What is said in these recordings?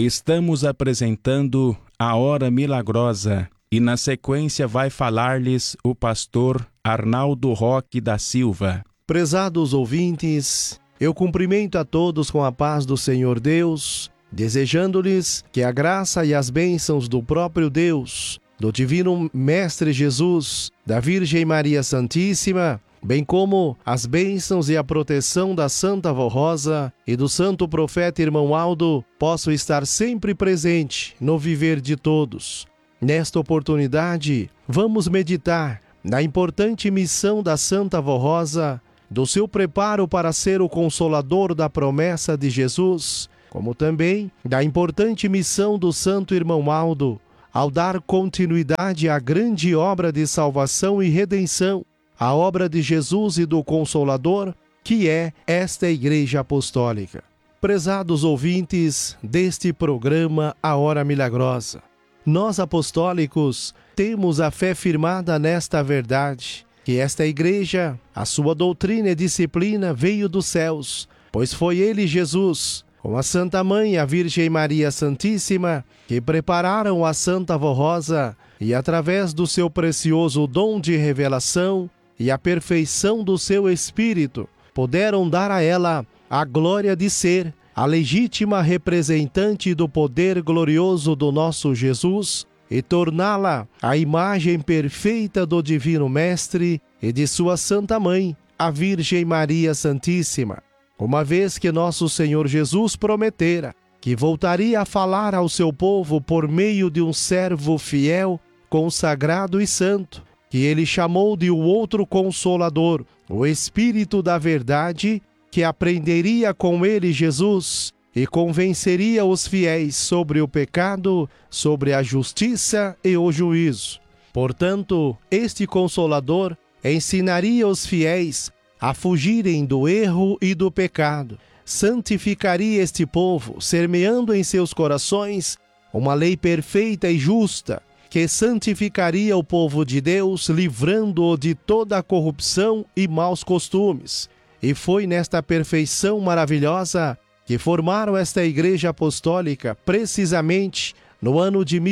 Estamos apresentando a Hora Milagrosa e na sequência vai falar-lhes o pastor Arnaldo Roque da Silva. Prezados ouvintes, eu cumprimento a todos com a paz do Senhor Deus, desejando-lhes que a graça e as bênçãos do próprio Deus, do Divino Mestre Jesus, da Virgem Maria Santíssima, bem como as bênçãos e a proteção da Santa Vó Rosa e do Santo Profeta Irmão Aldo, possam estar sempre presente no viver de todos. Nesta oportunidade, vamos meditar na importante missão da Santa Vó Rosa, do seu preparo para ser o consolador da promessa de Jesus, como também da importante missão do Santo Irmão Aldo, ao dar continuidade à grande obra de salvação e redenção, a obra de Jesus e do Consolador, que é esta Igreja Apostólica. Prezados ouvintes deste programa A Hora Milagrosa, nós apostólicos temos a fé firmada nesta verdade, que esta Igreja, a sua doutrina e disciplina veio dos céus, pois foi Ele, Jesus, com a Santa Mãe, a Virgem Maria Santíssima, que prepararam a Santa Vó Rosa e, através do seu precioso dom de revelação e a perfeição do seu Espírito, puderam dar a ela a glória de ser a legítima representante do poder glorioso do nosso Jesus e torná-la a imagem perfeita do Divino Mestre e de sua Santa Mãe, a Virgem Maria Santíssima, uma vez que nosso Senhor Jesus prometera que voltaria a falar ao seu povo por meio de um servo fiel, consagrado e santo, que ele chamou de o outro Consolador, o Espírito da Verdade, que aprenderia com ele Jesus e convenceria os fiéis sobre o pecado, sobre a justiça e o juízo. Portanto, este Consolador ensinaria os fiéis a fugirem do erro e do pecado, santificaria este povo, semeando em seus corações uma lei perfeita e justa, que santificaria o povo de Deus, livrando-o de toda a corrupção e maus costumes. E foi nesta perfeição maravilhosa que formaram esta Igreja Apostólica, precisamente no ano de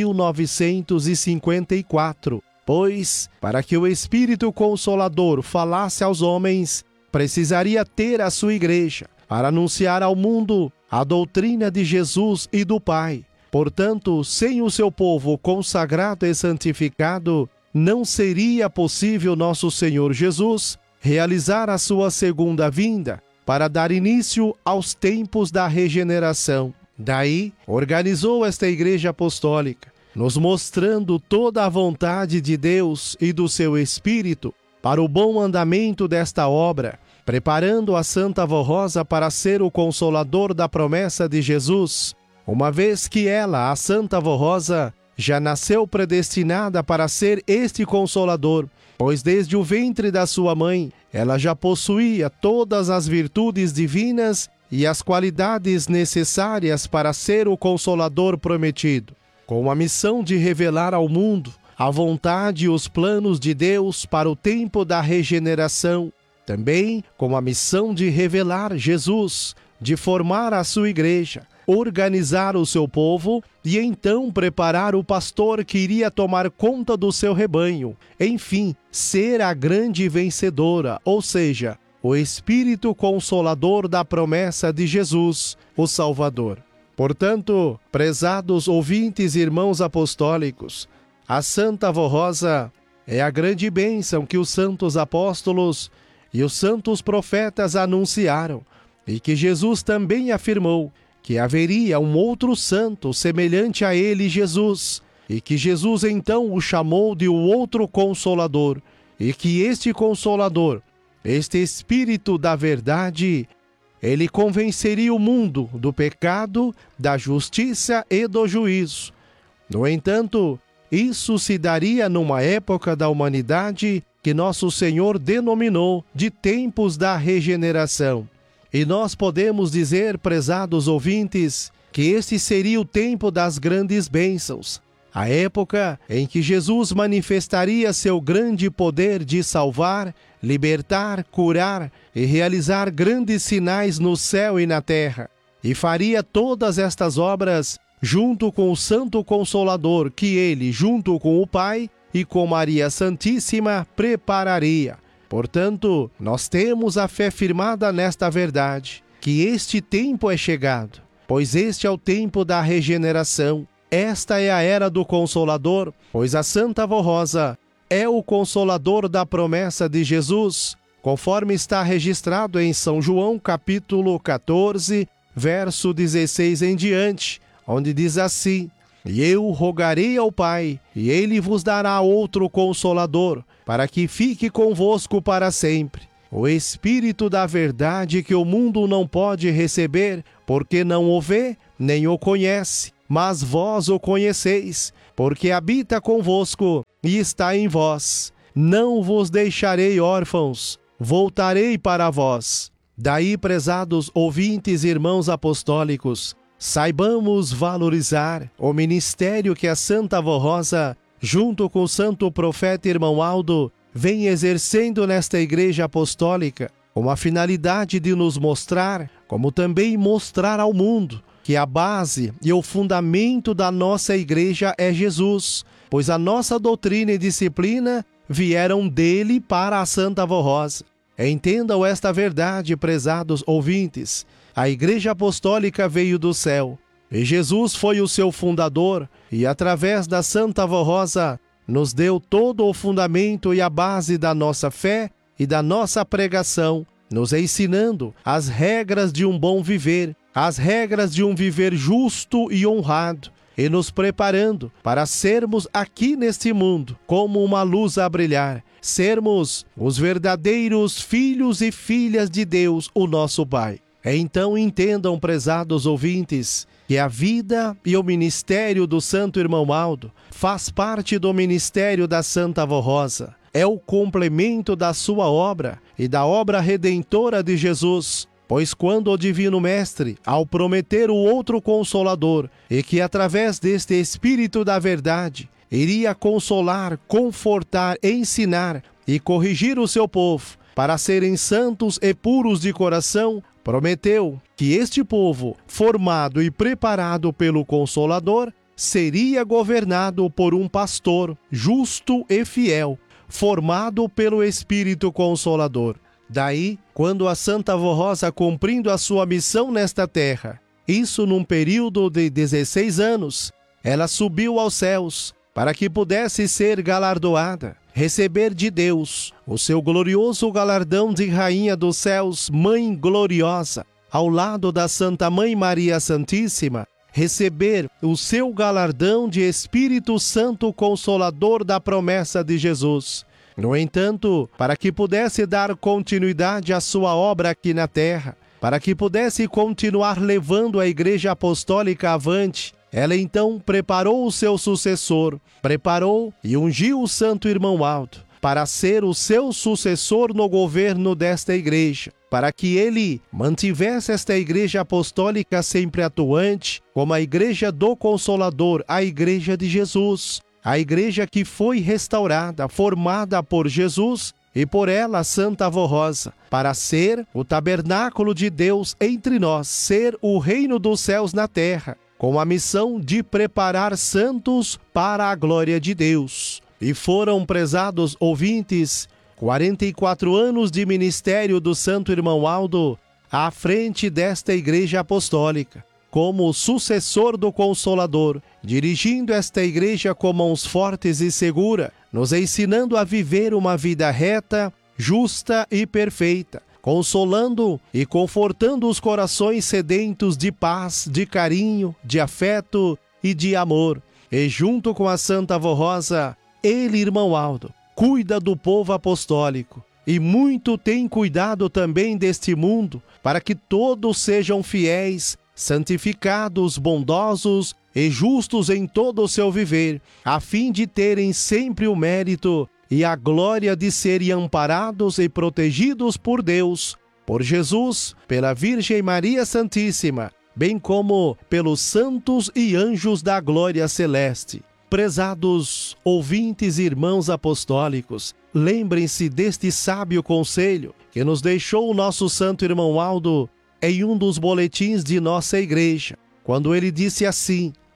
1954. Pois, para que o Espírito Consolador falasse aos homens, precisaria ter a sua Igreja, para anunciar ao mundo a doutrina de Jesus e do Pai. Portanto, sem o seu povo consagrado e santificado, não seria possível nosso Senhor Jesus realizar a sua segunda vinda para dar início aos tempos da regeneração. Daí, organizou esta Igreja Apostólica, nos mostrando toda a vontade de Deus e do seu Espírito para o bom andamento desta obra, preparando a Santa Vó Rosa para ser o consolador da promessa de Jesus, uma vez que ela, a Santa Vó Rosa, já nasceu predestinada para ser este Consolador, pois desde o ventre da sua mãe, ela já possuía todas as virtudes divinas e as qualidades necessárias para ser o Consolador prometido, com a missão de revelar ao mundo a vontade e os planos de Deus para o tempo da regeneração, também com a missão de revelar Jesus, de formar a sua Igreja, organizar o seu povo e então preparar o pastor que iria tomar conta do seu rebanho. Enfim, ser a grande vencedora, ou seja, o Espírito Consolador da promessa de Jesus, o Salvador. Portanto, prezados ouvintes e irmãos apostólicos, a Santa Vó Rosa é a grande bênção que os santos apóstolos e os santos profetas anunciaram, e que Jesus também afirmou que haveria um outro santo semelhante a ele, Jesus, e que Jesus então o chamou de o outro Consolador, e que este Consolador, este Espírito da Verdade, ele convenceria o mundo do pecado, da justiça e do juízo. No entanto, isso se daria numa época da humanidade que nosso Senhor denominou de tempos da regeneração. E nós podemos dizer, prezados ouvintes, que este seria o tempo das grandes bênçãos, a época em que Jesus manifestaria seu grande poder de salvar, libertar, curar e realizar grandes sinais no céu e na terra, e faria todas estas obras junto com o Santo Consolador que ele, junto com o Pai e com Maria Santíssima, prepararia. Portanto, nós temos a fé firmada nesta verdade, que este tempo é chegado, pois este é o tempo da regeneração. Esta é a era do Consolador, pois a Santa Avó Rosa é o Consolador da promessa de Jesus, conforme está registrado em São João, capítulo 14, verso 16 em diante, onde diz assim: E eu rogarei ao Pai, e ele vos dará outro Consolador, para que fique convosco para sempre. O Espírito da verdade que o mundo não pode receber, porque não o vê, nem o conhece. Mas vós o conheceis, porque habita convosco e está em vós. Não vos deixarei órfãos, voltarei para vós. Daí, prezados ouvintes e irmãos apostólicos, saibamos valorizar o ministério que a Santa Avó Rosa, junto com o Santo Profeta Irmão Aldo, vem exercendo nesta Igreja Apostólica, com a finalidade de nos mostrar, como também mostrar ao mundo, que a base e o fundamento da nossa Igreja é Jesus, pois a nossa doutrina e disciplina vieram dele para a Santa Avó Rosa. Entendam esta verdade, prezados ouvintes. A Igreja Apostólica veio do céu, e Jesus foi o seu fundador, e através da Santa Avó Rosa nos deu todo o fundamento e a base da nossa fé e da nossa pregação, nos ensinando as regras de um bom viver, as regras de um viver justo e honrado, e nos preparando para sermos aqui neste mundo como uma luz a brilhar, sermos os verdadeiros filhos e filhas de Deus, o nosso Pai. Então entendam, prezados ouvintes, que a vida e o ministério do Santo Irmão Aldo faz parte do ministério da Santa Avó Rosa. É o complemento da sua obra e da obra redentora de Jesus, pois quando o Divino Mestre, ao prometer o outro Consolador, e que através deste Espírito da Verdade, iria consolar, confortar, ensinar e corrigir o seu povo, para serem santos e puros de coração, prometeu que este povo, formado e preparado pelo Consolador, seria governado por um pastor justo e fiel, formado pelo Espírito Consolador. Daí, quando a Santa Avó Rosa, cumprindo a sua missão nesta terra, isso num período de 16 anos, ela subiu aos céus para que pudesse ser galardoada, receber de Deus o seu glorioso galardão de Rainha dos Céus, Mãe Gloriosa, ao lado da Santa Mãe Maria Santíssima, receber o seu galardão de Espírito Santo Consolador da promessa de Jesus. No entanto, para que pudesse dar continuidade à sua obra aqui na terra, para que pudesse continuar levando a Igreja Apostólica avante, ela então preparou o seu sucessor, preparou e ungiu o Santo Irmão Aldo para ser o seu sucessor no governo desta Igreja, para que ele mantivesse esta Igreja Apostólica sempre atuante, como a Igreja do Consolador, a Igreja de Jesus, a Igreja que foi restaurada, formada por Jesus e por ela, Santa Avó Rosa, para ser o tabernáculo de Deus entre nós, ser o reino dos céus na terra, com a missão de preparar santos para a glória de Deus. E foram, prezados ouvintes, 44 anos de ministério do Santo Irmão Aldo à frente desta Igreja Apostólica, como sucessor do Consolador, dirigindo esta Igreja com mãos fortes e segura, nos ensinando a viver uma vida reta, justa e perfeita, consolando e confortando os corações sedentos de paz, de carinho, de afeto e de amor. E junto com a Santa Avó Rosa, ele, Irmão Aldo, cuida do povo apostólico e muito tem cuidado também deste mundo, para que todos sejam fiéis, santificados, bondosos e justos em todo o seu viver, a fim de terem sempre o mérito e a glória de serem amparados e protegidos por Deus, por Jesus, pela Virgem Maria Santíssima, bem como pelos santos e anjos da glória celeste. Prezados ouvintes e irmãos apostólicos, lembrem-se deste sábio conselho que nos deixou o nosso Santo Irmão Aldo em um dos boletins de nossa Igreja, quando ele disse assim: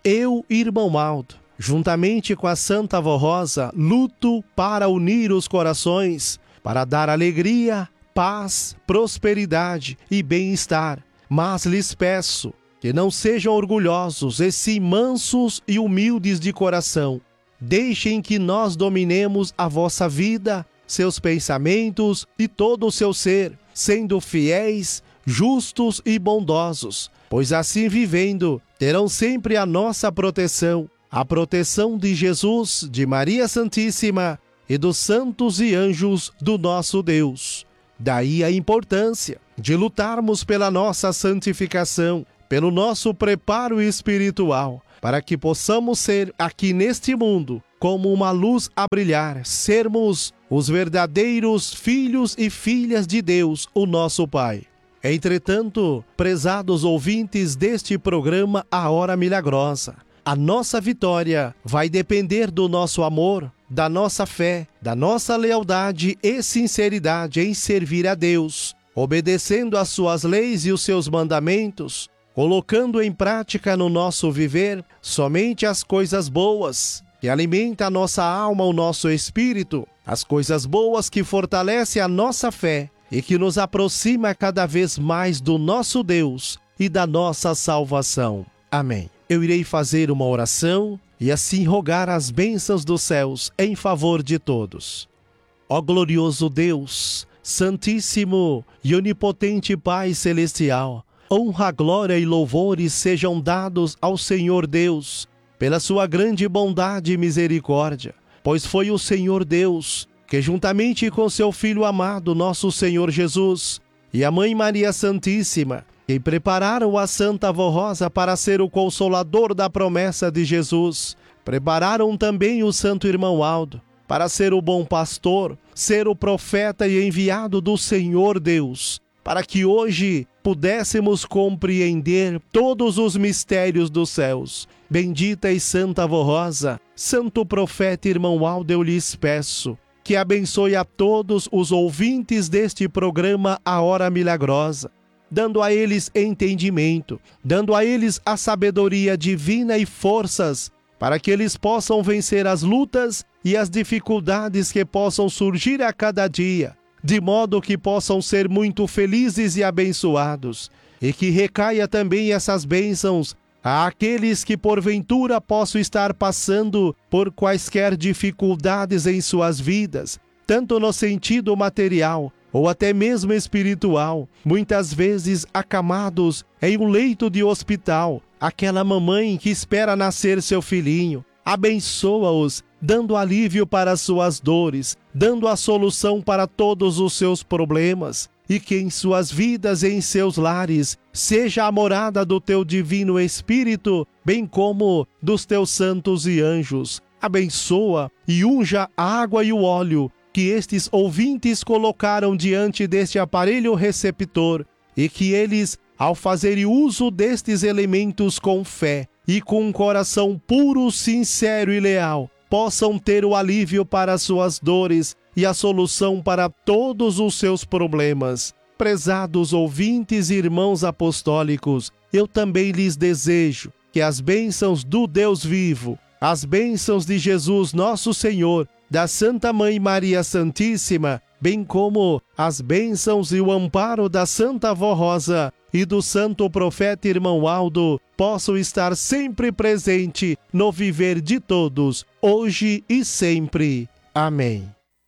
Eu, irmão Aldo, juntamente com a Santa Avó Rosa, luto para unir os corações, para dar alegria, paz, prosperidade e bem-estar. Mas lhes peço que não sejam orgulhosos, e sim mansos e humildes de coração. Deixem que nós dominemos a vossa vida, seus pensamentos e todo o seu ser, sendo fiéis, justos e bondosos, pois assim vivendo, terão sempre a nossa proteção, a proteção de Jesus, de Maria Santíssima e dos santos e anjos do nosso Deus. Daí a importância de lutarmos pela nossa santificação, pelo nosso preparo espiritual, para que possamos ser aqui neste mundo como uma luz a brilhar, sermos os verdadeiros filhos e filhas de Deus, o nosso Pai. Entretanto, prezados ouvintes deste programa A Hora Milagrosa, a nossa vitória vai depender do nosso amor, da nossa fé, da nossa lealdade e sinceridade em servir a Deus, obedecendo às suas leis e os seus mandamentos, colocando em prática no nosso viver somente as coisas boas, que alimentam a nossa alma, o nosso espírito, as coisas boas que fortalecem a nossa fé e que nos aproxima cada vez mais do nosso Deus e da nossa salvação. Amém. Eu irei fazer uma oração e assim rogar as bênçãos dos céus em favor de todos. Ó glorioso Deus, Santíssimo e Onipotente Pai Celestial, honra, glória e louvores sejam dados ao Senhor Deus, pela sua grande bondade e misericórdia, pois foi o Senhor Deus que, juntamente com seu Filho amado, nosso Senhor Jesus, e a Mãe Maria Santíssima, que prepararam a Santa Avó Rosa para ser o consolador da promessa de Jesus, prepararam também o Santo Irmão Aldo para ser o bom pastor, ser o profeta e enviado do Senhor Deus, para que hoje pudéssemos compreender todos os mistérios dos céus. Bendita e Santa Avó Rosa, Santo Profeta Irmão Aldo, eu lhes peço que abençoe a todos os ouvintes deste programa A Hora Milagrosa, dando a eles entendimento, dando a eles a sabedoria divina e forças para que eles possam vencer as lutas e as dificuldades que possam surgir a cada dia, de modo que possam ser muito felizes e abençoados, e que recaia também essas bênçãos àqueles que porventura possam estar passando por quaisquer dificuldades em suas vidas, tanto no sentido material ou até mesmo espiritual, muitas vezes acamados em um leito de hospital, aquela mamãe que espera nascer seu filhinho. Abençoa-os, dando alívio para suas dores, dando a solução para todos os seus problemas, e que em suas vidas e em seus lares seja a morada do teu divino Espírito, bem como dos teus santos e anjos. Abençoa e unja a água e o óleo que estes ouvintes colocaram diante deste aparelho receptor, e que eles, ao fazerem uso destes elementos com fé e com um coração puro, sincero e leal, possam ter o alívio para suas dores e a solução para todos os seus problemas. Prezados ouvintes e irmãos apostólicos, eu também lhes desejo que as bênçãos do Deus vivo, as bênçãos de Jesus nosso Senhor, da Santa Mãe Maria Santíssima, bem como as bênçãos e o amparo da Santa Avó Rosa e do Santo Profeta Irmão Aldo, possam estar sempre presente no viver de todos, hoje e sempre. Amém.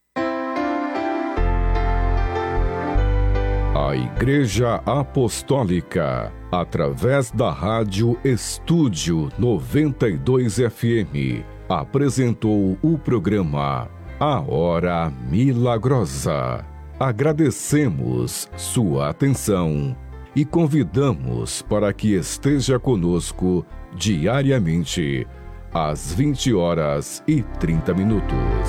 A Igreja Apostólica, através da Rádio Estúdio 92 FM, apresentou o programa A Hora Milagrosa. Agradecemos sua atenção e convidamos para que esteja conosco diariamente, às 20h30.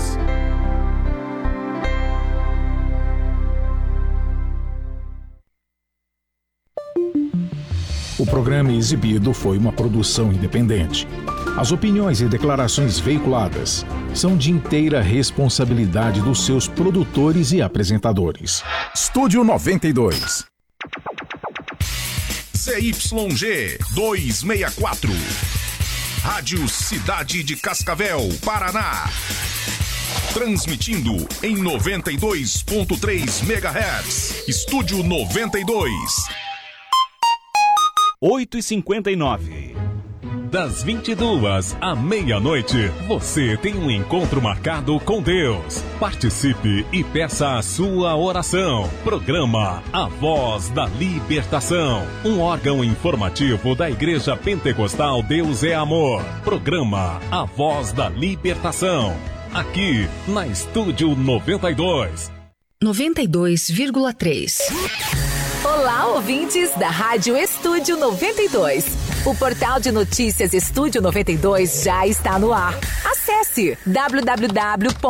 O programa exibido foi uma produção independente. As opiniões e declarações veiculadas são de inteira responsabilidade dos seus produtores e apresentadores. Estúdio 92. CYG 264. Rádio Cidade de Cascavel, Paraná. Transmitindo em 92.3 MHz. Estúdio 92. 8h59. Das 22 à meia-noite, você tem um encontro marcado com Deus. Participe e peça a sua oração. Programa A Voz da Libertação, um órgão informativo da Igreja Pentecostal Deus é Amor. Programa A Voz da Libertação, aqui na Estúdio 92. 92,3. Olá, ouvintes da Rádio Estúdio 92. O portal de notícias Estúdio 92 já está no ar. Acesse www